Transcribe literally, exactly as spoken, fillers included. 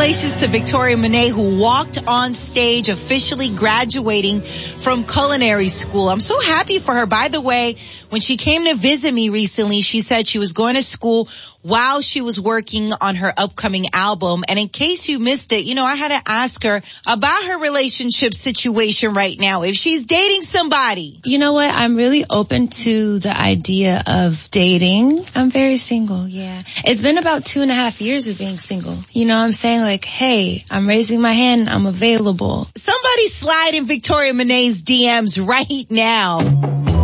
Congratulations to Victoria Monet, who walked on stage officially graduating from culinary school. I'm so happy for her. By the way, when she came to visit me recently, she said she was going to school while she was working on her upcoming album. And in case you missed it, you know, I had to ask her about her relationship situation right now, if she's dating somebody. You know what? I'm really open to the idea of dating. I'm very single, yeah. It's been about two and a half years of being single. You know what I'm saying? Like, hey, I'm raising my hand. I'm available. Somebody slide in Victoria Monet's D Ms right now.